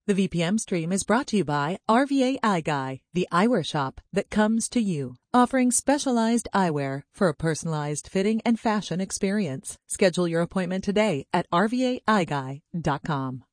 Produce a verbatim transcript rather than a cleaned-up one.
The V P M stream is brought to you by R V A Eye Guy, the eyewear shop that comes to you, offering specialized eyewear for a personalized fitting and fashion experience. Schedule your appointment today at R V A eye guy dot com.